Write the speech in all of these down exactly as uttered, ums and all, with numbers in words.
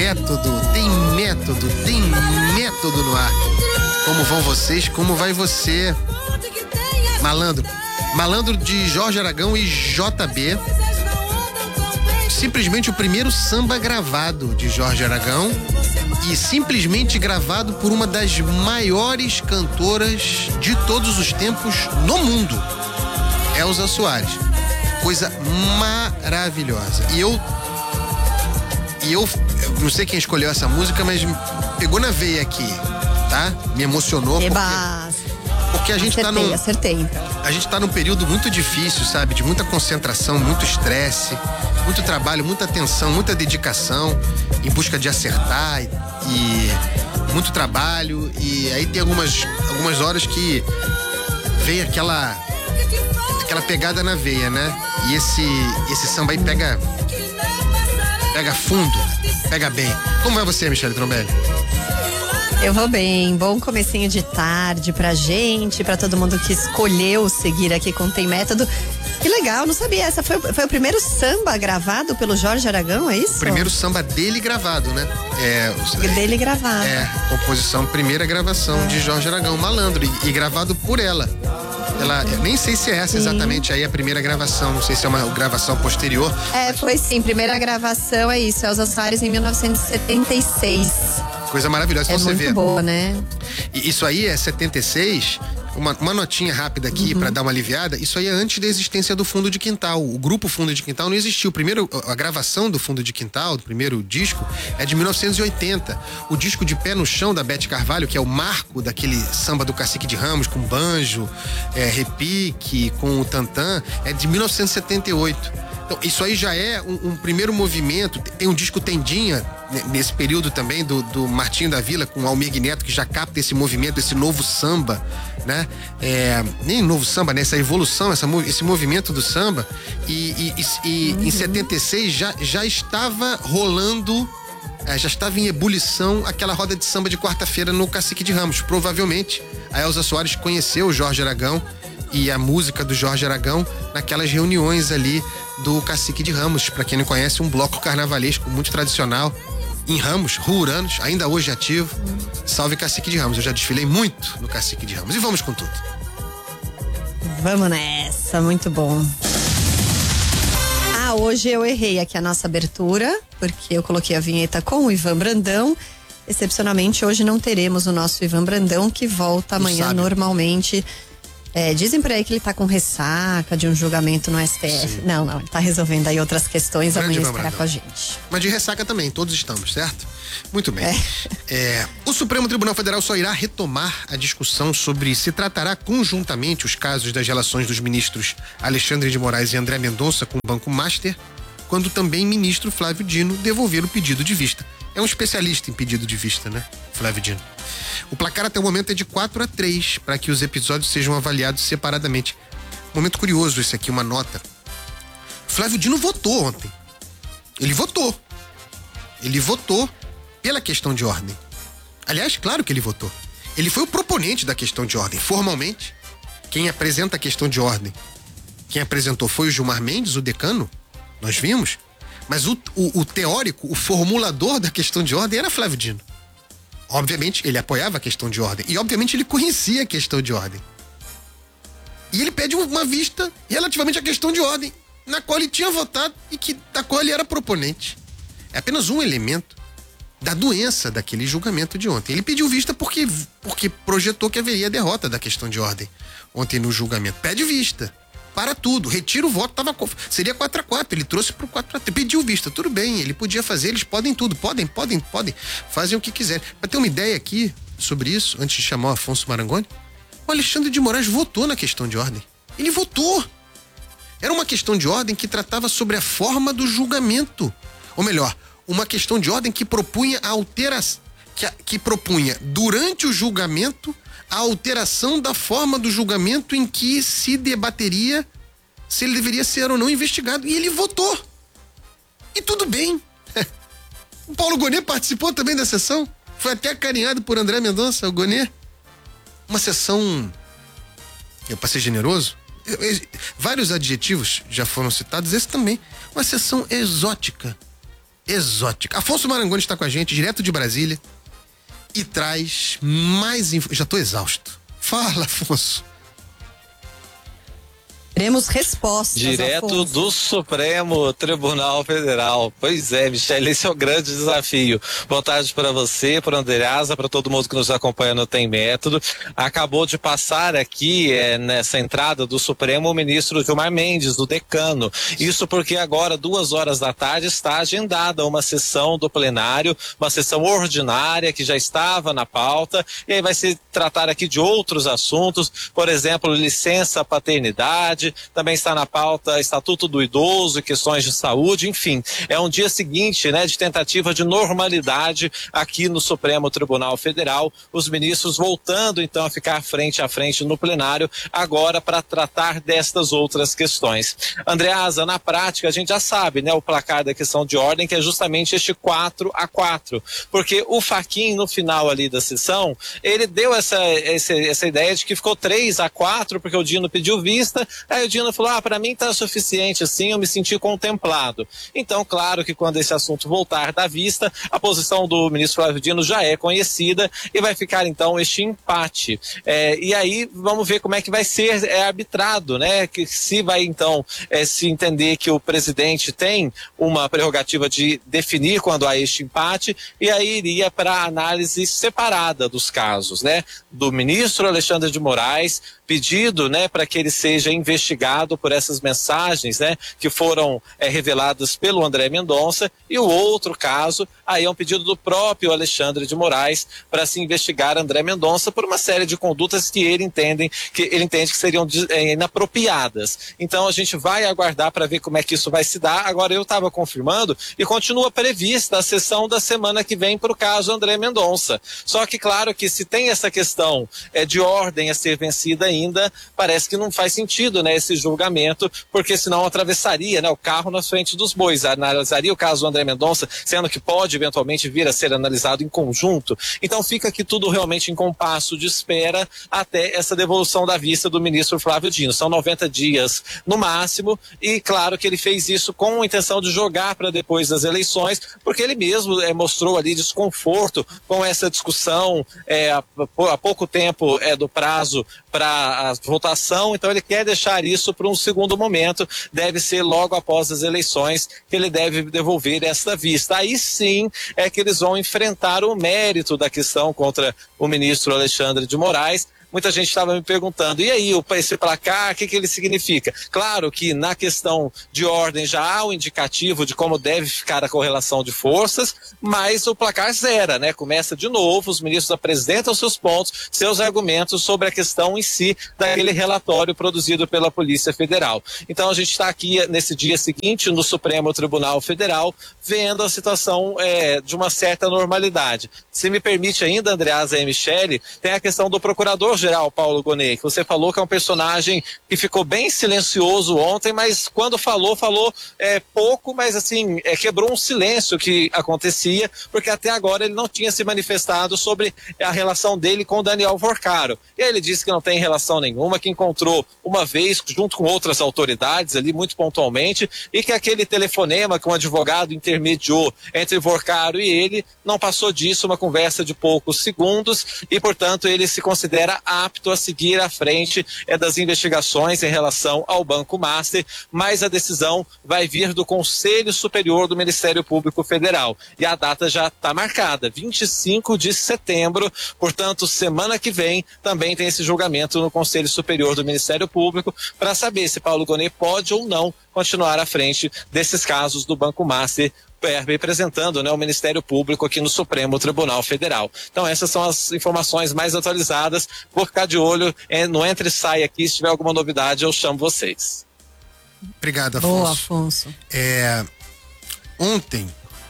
método, tem método, tem método no ar. Como vão vocês? Como vai você? Malandro. Malandro de Jorge Aragão e J B. Simplesmente o primeiro samba gravado de Jorge Aragão e simplesmente gravado por uma das maiores cantoras de todos os tempos no mundo, Elza Soares. Coisa maravilhosa. E eu e eu, eu não sei quem escolheu essa música, mas pegou na veia aqui, tá? Me emocionou. Eba. Porque, porque a gente acertei, tá num acertei, então. A gente tá num período muito difícil, sabe? De muita concentração, muito estresse, muito trabalho, muita atenção, muita dedicação em busca de acertar e, e muito trabalho. E aí tem algumas, algumas horas que vem aquela aquela pegada na veia, né? E esse, esse samba aí pega pega fundo, pega bem. Como vai você, Michele Trombelli? Eu vou bem, bom comecinho de tarde pra gente, pra todo mundo que escolheu seguir aqui com Tem Método. Que legal, não sabia, essa foi, foi o primeiro samba gravado pelo Jorge Aragão, é isso? O primeiro samba dele gravado, né? É, dele gravado. É, composição, primeira gravação é. de Jorge Aragão, Malandro, e, e gravado por ela. Ela, nem sei se é essa sim. exatamente aí a primeira gravação, não sei se é uma gravação posterior. É, foi sim, primeira gravação é isso, Elza Soares em mil novecentos e setenta e seis. Coisa maravilhosa, é você muito vê. Boa, né? E isso aí é setenta e seis, uma, uma notinha rápida aqui uhum. pra dar uma aliviada, isso aí é antes da existência do Fundo de Quintal. O grupo Fundo de Quintal não existiu. O primeiro, a gravação do Fundo de Quintal, do primeiro disco, é de mil novecentos e oitenta. O disco de Pé no Chão, da Beth Carvalho, que é o marco daquele samba do Cacique de Ramos, com banjo, é, repique, com o tantã, é de mil novecentos e setenta e oito. Então, isso aí já é um, um primeiro movimento. Tem um disco Tendinha, nesse período também, do, do Martinho da Vila, com Almir Neto, que já capta esse movimento, esse novo samba, né? É, nem novo samba, né? Essa evolução, essa, esse movimento do samba. E, e, e uhum. em setenta e seis já, já estava rolando, é, já estava em ebulição aquela roda de samba de quarta-feira no Cacique de Ramos. Provavelmente a Elza Soares conheceu o Jorge Aragão e a música do Jorge Aragão naquelas reuniões ali do Cacique de Ramos. Pra quem não conhece, um bloco carnavalesco muito tradicional em Ramos, Ruaranos, ainda hoje ativo. Salve Cacique de Ramos, eu já desfilei muito no Cacique de Ramos. E vamos com tudo. Vamos nessa, muito bom. Ah, hoje eu errei aqui a nossa abertura, porque eu coloquei a vinheta com o Ivan Brandão. Excepcionalmente, hoje não teremos o nosso Ivan Brandão, que volta amanhã sabe. normalmente. É, dizem por aí que ele tá com ressaca de um julgamento no S T F. Sim. Não, não, ele tá resolvendo aí outras questões, Grande amanhã estará com a gente. Mas de ressaca também, todos estamos, certo? Muito bem. É. É, o Supremo Tribunal Federal só irá retomar a discussão sobre se tratará conjuntamente os casos das relações dos ministros Alexandre de Moraes e André Mendonça com o Banco Master, quando também ministro Flávio Dino devolver o pedido de vista. É um especialista em pedido de vista, né? Flávio Dino. O placar até o momento é de quatro a três para que os episódios sejam avaliados separadamente. Momento curioso esse aqui, uma nota. Flávio Dino votou ontem. Ele votou. Ele votou pela questão de ordem. Aliás, claro que ele votou. Ele foi o proponente da questão de ordem, formalmente. Quem apresenta a questão de ordem, quem apresentou foi o Gilmar Mendes, o decano. Nós vimos. Mas o, o, o teórico, o formulador da questão de ordem era Flávio Dino. Obviamente, ele apoiava a questão de ordem. E, obviamente, ele conhecia a questão de ordem. E ele pede uma vista relativamente à questão de ordem, na qual ele tinha votado e que, da qual ele era proponente. É apenas um elemento da doença daquele julgamento de ontem. Ele pediu vista porque, porque projetou que haveria derrota da questão de ordem ontem no julgamento. Pede vista. Para tudo, retira o voto, tava, seria quatro a quatro, ele trouxe pro quatro a três, pediu vista, tudo bem, ele podia fazer, eles podem tudo, podem, podem, podem, fazem o que quiserem. Para ter uma ideia aqui sobre isso, antes de chamar o Afonso Marangoni, o Alexandre de Moraes votou na questão de ordem, ele votou. Era uma questão de ordem que tratava sobre a forma do julgamento, ou melhor, uma questão de ordem que propunha a alteração, que, que propunha durante o julgamento a alteração da forma do julgamento em que se debateria se ele deveria ser ou não investigado. E ele votou. E tudo bem. O Paulo Gonet participou também da sessão. Foi até acarinhado por André Mendonça, o Gonet. Uma sessão, eu para ser generoso, eu, eu, vários adjetivos já foram citados, esse também. Uma sessão exótica. exótica. Afonso Marangoni está com a gente, direto de Brasília, e traz mais info... Já tô exausto. Fala, Afonso. Teremos respostas. Direto Afonso. do Supremo Tribunal Federal. Pois é, Michele, esse é o grande desafio. Boa tarde para você, para Andreasa, para todo mundo que nos acompanha no Tem Método. Acabou de passar aqui, é, nessa entrada do Supremo, o ministro Gilmar Mendes, do decano. Isso porque agora, duas horas da tarde, está agendada uma sessão do plenário, uma sessão ordinária que já estava na pauta, e aí vai se tratar aqui de outros assuntos, por exemplo, licença paternidade. Também está na pauta Estatuto do Idoso e questões de saúde, enfim, é um dia seguinte, né, de tentativa de normalidade aqui no Supremo Tribunal Federal, os ministros voltando então a ficar frente a frente no plenário, agora para tratar destas outras questões. Andreasa, na prática a gente já sabe, né, o placar da questão de ordem, que é justamente este quatro a quatro, porque o Fachin no final ali da sessão, ele deu essa, essa, essa ideia de que ficou três a quatro, porque o Dino pediu vista. Aí o Dino falou, ah, para mim tá suficiente assim, eu me senti contemplado. Então, claro que quando esse assunto voltar da vista, a posição do ministro Flávio Dino já é conhecida e vai ficar então este empate. É, e aí vamos ver como é que vai ser é, arbitrado, né? Que se vai então é, se entender que o presidente tem uma prerrogativa de definir quando há este empate, e aí iria para análise separada dos casos, né? Do ministro Alexandre de Moraes, pedido, né, para que ele seja investigado por essas mensagens, né, que foram é, reveladas pelo André Mendonça, e o outro caso, aí é um pedido do próprio Alexandre de Moraes para se investigar André Mendonça por uma série de condutas que ele entende que ele entende que seriam é, inapropriadas. Então a gente vai aguardar para ver como é que isso vai se dar. Agora eu estava confirmando e continua prevista a sessão da semana que vem para o caso André Mendonça. Só que claro que se tem essa questão é, de ordem a ser vencida ainda, ainda parece que não faz sentido, né, esse julgamento, porque senão atravessaria, né, o carro na frente dos bois, analisaria o caso do André Mendonça, sendo que pode eventualmente vir a ser analisado em conjunto. Então fica aqui tudo realmente em compasso de espera até essa devolução da vista do ministro Flávio Dino. São noventa dias no máximo, e claro que ele fez isso com a intenção de jogar para depois das eleições, porque ele mesmo é, mostrou ali desconforto com essa discussão é, há, há pouco tempo é, do prazo para a votação, então ele quer deixar isso para um segundo momento, deve ser logo após as eleições que ele deve devolver esta vista. Aí sim é que eles vão enfrentar o mérito da questão contra o ministro Alexandre de Moraes. Muita gente estava me perguntando, e aí, esse placar, o que, que ele significa? Claro que na questão de ordem já há um indicativo de como deve ficar a correlação de forças, mas o placar zera, né? Começa de novo, os ministros apresentam seus pontos, seus argumentos sobre a questão em si daquele relatório produzido pela Polícia Federal. Então a gente está aqui nesse dia seguinte no Supremo Tribunal Federal, vendo a situação é, de uma certa normalidade. Se me permite ainda, Andreasa e Michele, tem a questão do procurador geral Paulo Gonet, que você falou que é um personagem que ficou bem silencioso ontem, mas quando falou, falou é, pouco, mas assim, é, quebrou um silêncio que acontecia, porque até agora ele não tinha se manifestado sobre a relação dele com Daniel Vorcaro. E aí ele disse que não tem relação nenhuma, que encontrou uma vez junto com outras autoridades ali, muito pontualmente, e que aquele telefonema que um advogado intermediou entre Vorcaro e ele não passou disso, uma conversa de poucos segundos, e portanto ele se considera apto a seguir à frente é, das investigações em relação ao Banco Master, mas a decisão vai vir do Conselho Superior do Ministério Público Federal. E a data já está marcada, vinte e cinco de setembro, portanto, semana que vem também tem esse julgamento no Conselho Superior do Ministério Público para saber se Paulo Gonet pode ou não continuar à frente desses casos do Banco Master, representando, né, o Ministério Público aqui no Supremo Tribunal Federal. Então essas são as informações mais atualizadas. Vou ficar de olho é, no Entre e Sai aqui. Se tiver alguma novidade, eu chamo vocês. Obrigado, Afonso. Boa, Afonso. É, ontem,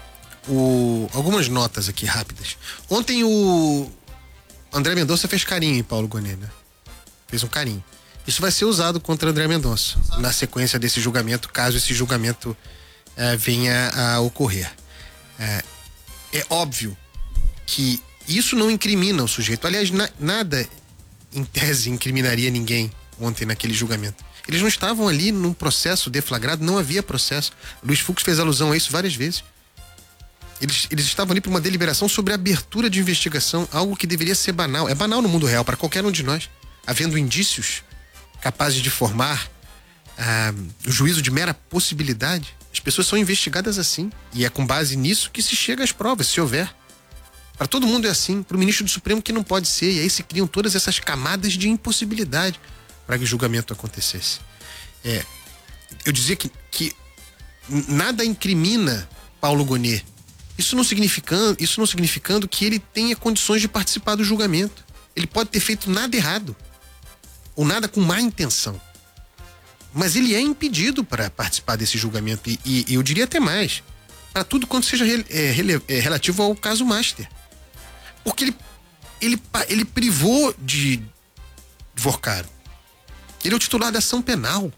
o, algumas notas aqui rápidas. Ontem o André Mendonça fez carinho em Paulo Gonet, né? Fez um carinho. Isso vai ser usado contra André Mendonça na sequência desse julgamento, caso esse julgamento É, venha a ocorrer. É, é óbvio que isso não incrimina o sujeito. Aliás, na, nada em tese incriminaria ninguém ontem naquele julgamento. Eles não estavam ali num processo deflagrado, não havia processo. Luiz Fux fez alusão a isso várias vezes. Eles, eles estavam ali para uma deliberação sobre a abertura de investigação, algo que deveria ser banal. É banal no mundo real para qualquer um de nós. Havendo indícios capazes de formar ah, o juízo de mera possibilidade, as pessoas são investigadas assim. E é com base nisso que se chega às provas, se houver. Para todo mundo é assim, para o ministro do Supremo que não pode ser. E aí se criam todas essas camadas de impossibilidade para que o julgamento acontecesse. É, eu dizia que, que nada incrimina Paulo Gonet. Isso não, significando, isso não significando que ele tenha condições de participar do julgamento. Ele pode ter feito nada errado. Ou nada com má intenção. Mas ele é impedido para participar desse julgamento. E, e, e eu diria até mais. Para tudo quanto seja re, é, rele, é, relativo ao caso Master. Porque ele, ele, ele privou de Vorcaro. Ele é o titular da ação penal.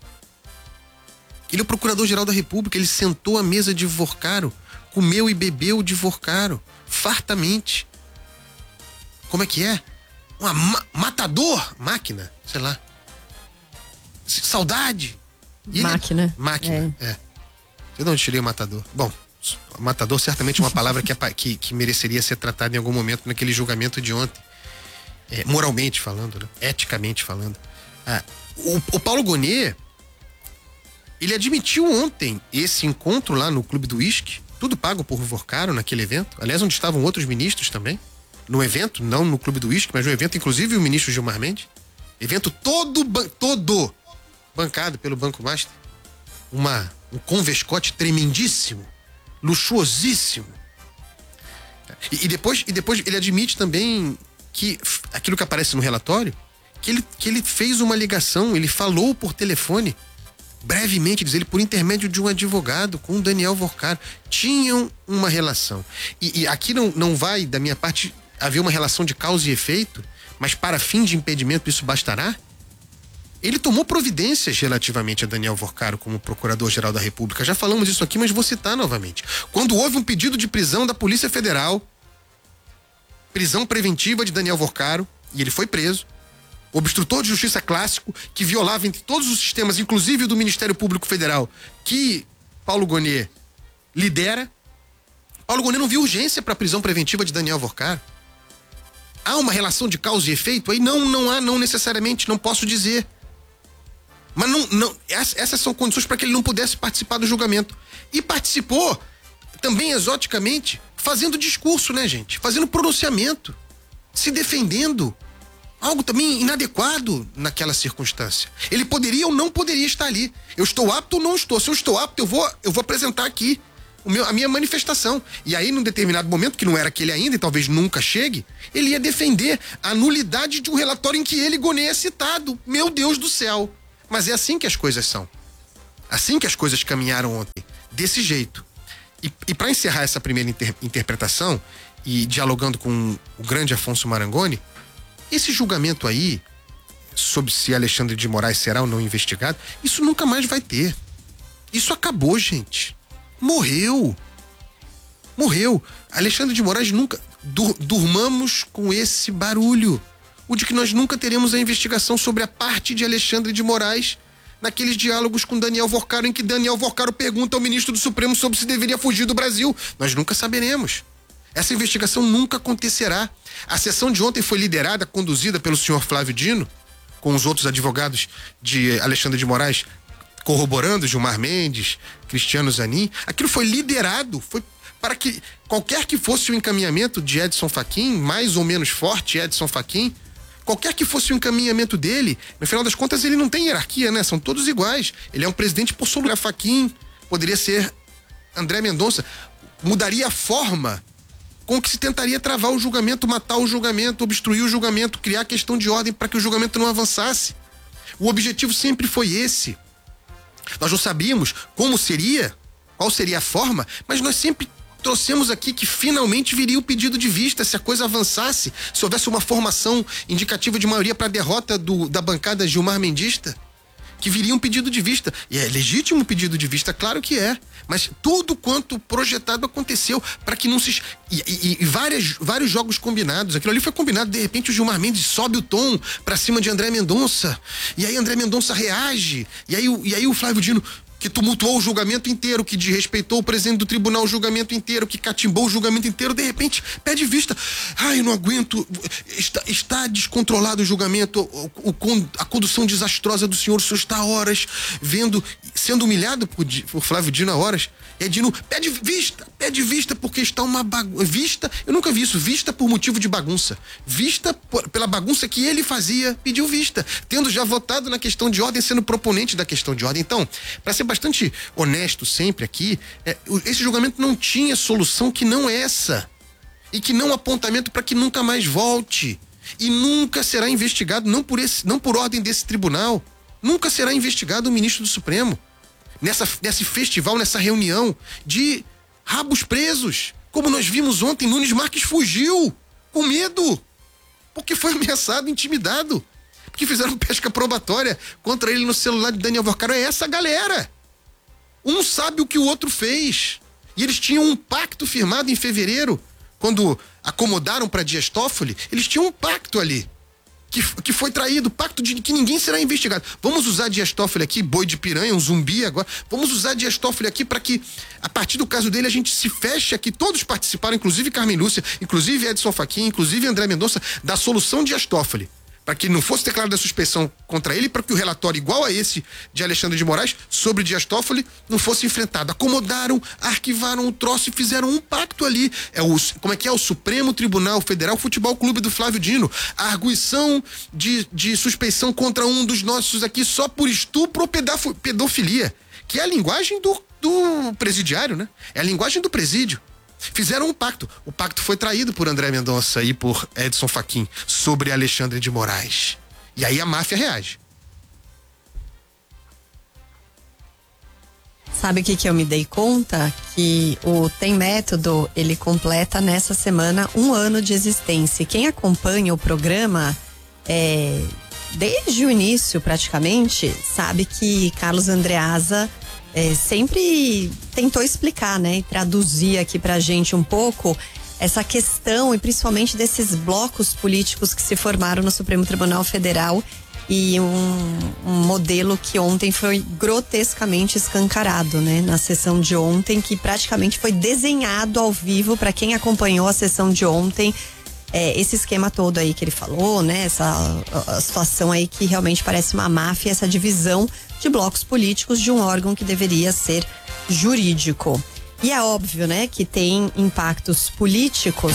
Ele é o procurador-geral da República. Ele sentou à mesa de Vorcaro, comeu e bebeu de Vorcaro, fartamente. Como é que é? Uma ma matador, máquina, sei lá. Saudade. E máquina. Ele... Máquina, é. é. Eu não tirei o matador. Bom, matador certamente é uma palavra que, que, que mereceria ser tratada em algum momento naquele julgamento de ontem. É, moralmente falando, né? Eticamente falando. Ah, o, o Paulo Gonet, ele admitiu ontem esse encontro lá no Clube do Uísque, tudo pago por Vorcaro naquele evento. Aliás, onde estavam outros ministros também. No evento, não no Clube do Uísque, mas no evento, inclusive o ministro Gilmar Mendes. Evento todo, todo bancado pelo Banco Master. Uma, um convescote tremendíssimo, luxuosíssimo. E, e, depois, e depois ele admite também que aquilo que aparece no relatório, que ele, que ele fez uma ligação, ele falou por telefone, brevemente, diz ele, por intermédio de um advogado com o Daniel Vorcaro. Tinham uma relação. E, e aqui não, não vai, da minha parte, haver uma relação de causa e efeito, mas para fim de impedimento isso bastará? Ele tomou providências relativamente a Daniel Vorcaro como Procurador-Geral da República. Já falamos isso aqui, mas vou citar novamente. Quando houve um pedido de prisão da Polícia Federal, prisão preventiva de Daniel Vorcaro, e ele foi preso, obstrutor de justiça clássico, que violava entre todos os sistemas, inclusive o do Ministério Público Federal, que Paulo Gonet lidera. Paulo Gonet não viu urgência para a prisão preventiva de Daniel Vorcaro. Há uma relação de causa e efeito? Aí não, não há, não necessariamente, não posso dizer. Mas não, não, essas são condições para que ele não pudesse participar do julgamento. E participou, também exoticamente, fazendo discurso, né, gente? Fazendo pronunciamento, se defendendo. Algo também inadequado naquela circunstância. Ele poderia ou não poderia estar ali. Eu estou apto ou não estou. Se eu estou apto, eu vou, eu vou apresentar aqui o meu, a minha manifestação. E aí, num determinado momento, que não era aquele ainda e talvez nunca chegue, ele ia defender a nulidade de um relatório em que ele, Gonet, é citado. Meu Deus do céu. Mas é assim que as coisas são. Assim que as coisas caminharam ontem. Desse jeito. E, e para encerrar essa primeira inter, interpretação, e dialogando com o grande Afonso Marangoni, esse julgamento aí, sobre se Alexandre de Moraes será ou não investigado, isso nunca mais vai ter. Isso acabou, gente. Morreu. Morreu. Alexandre de Moraes nunca... Dur, durmamos com esse barulho. O de que nós nunca teremos a investigação sobre a parte de Alexandre de Moraes naqueles diálogos com Daniel Vorcaro, em que Daniel Vorcaro pergunta ao ministro do Supremo sobre se deveria fugir do Brasil. Nós nunca saberemos. Essa investigação nunca acontecerá. A sessão de ontem foi liderada, conduzida pelo senhor Flávio Dino, com os outros advogados de Alexandre de Moraes corroborando, Gilmar Mendes, Cristiano Zanin. Aquilo foi liderado, foi para que qualquer que fosse o encaminhamento de Edson Fachin, mais ou menos forte Edson Fachin, qualquer que fosse o encaminhamento dele, no final das contas ele não tem hierarquia, né? São todos iguais. Ele é um presidente por sobre a Fachin, poderia ser André Mendonça. Mudaria a forma com que se tentaria travar o julgamento, matar o julgamento, obstruir o julgamento, criar questão de ordem para que o julgamento não avançasse. O objetivo sempre foi esse. Nós não sabíamos como seria, qual seria a forma, mas nós sempre trouxemos aqui que finalmente viria o pedido de vista, se a coisa avançasse, se houvesse uma formação indicativa de maioria para a derrota do, da bancada Gilmar Mendista, que viria um pedido de vista. E é legítimo o pedido de vista, claro que é. Mas tudo quanto projetado aconteceu para que não se... E, e, e várias, vários jogos combinados. Aquilo ali foi combinado. De repente o Gilmar Mendes sobe o tom para cima de André Mendonça. E aí André Mendonça reage. E aí, e aí o Flávio Dino... que tumultuou o julgamento inteiro, que desrespeitou o presidente do tribunal o julgamento inteiro, que catimbou o julgamento inteiro, de repente pede vista. Ai, eu não aguento, está, está descontrolado o julgamento, o, o, a condução desastrosa do senhor, o senhor está há horas vendo, sendo humilhado por, por Flávio Dino há horas. E aí Dino pede vista, pede vista porque está uma bagunça. Vista, eu nunca vi isso, vista por motivo de bagunça. Vista por, pela bagunça que ele fazia, pediu vista, tendo já votado na questão de ordem, sendo proponente da questão de ordem. Então, para ser bastante honesto sempre aqui, é, esse julgamento não tinha solução que não essa. E que não apontamento para que nunca mais volte. E nunca será investigado, não por, esse, não por ordem desse tribunal, nunca será investigado o ministro do Supremo. Nessa, nesse festival, nessa reunião de rabos presos. Como nós vimos ontem, Nunes Marques fugiu com medo. Porque foi ameaçado, intimidado. Porque fizeram pesca probatória contra ele no celular de Daniel Vorcaro. É essa galera. Um sabe o que o outro fez. E eles tinham um pacto firmado em fevereiro, quando acomodaram para Dias Toffoli, eles tinham um pacto ali, que, que foi traído, pacto de que ninguém será investigado. Vamos usar Dias Toffoli aqui, boi de piranha, um zumbi agora, vamos usar Dias Toffoli aqui para que, a partir do caso dele, a gente se feche aqui, todos participaram, inclusive Carmen Lúcia, inclusive Edson Fachin, inclusive André Mendonça, da solução Dias Toffoli. Para que não fosse declarada a suspeição contra ele, para que o relatório igual a esse de Alexandre de Moraes, sobre Dias Toffoli, não fosse enfrentado. Acomodaram, arquivaram o troço e fizeram um pacto ali. É o, como é que é? O Supremo Tribunal Federal Futebol Clube do Flávio Dino. A arguição de, de suspeição contra um dos nossos aqui só por estupro ou pedafo, pedofilia. Que é a linguagem do, do presidiário, né? É a linguagem do presídio. Fizeram um pacto. O pacto foi traído por André Mendonça e por Edson Fachin sobre Alexandre de Moraes. E aí a máfia reage. Sabe o que que eu me dei conta? Que o Tem Método, ele completa nessa semana um ano de existência. E quem acompanha o programa é, desde o início, praticamente, sabe que Carlos Andreasa É, sempre tentou explicar, né, e traduzir aqui pra gente um pouco essa questão e principalmente desses blocos políticos que se formaram no Supremo Tribunal Federal e um, um modelo que ontem foi grotescamente escancarado, né, na sessão de ontem, que praticamente foi desenhado ao vivo para quem acompanhou a sessão de ontem. É, esse esquema todo aí que ele falou, né? Essa a, a situação aí que realmente parece uma máfia, essa divisão de blocos políticos de um órgão que deveria ser jurídico. E é óbvio, né, que tem impactos políticos.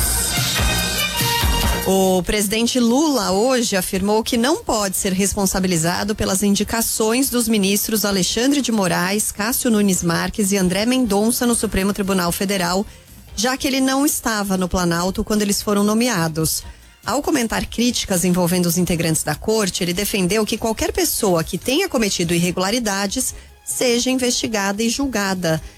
O presidente Lula hoje afirmou que não pode ser responsabilizado pelas indicações dos ministros Alexandre de Moraes, Cássio Nunes Marques e André Mendonça no Supremo Tribunal Federal, já que ele não estava no Planalto quando eles foram nomeados. Ao comentar críticas envolvendo os integrantes da corte, ele defendeu que qualquer pessoa que tenha cometido irregularidades seja investigada e julgada.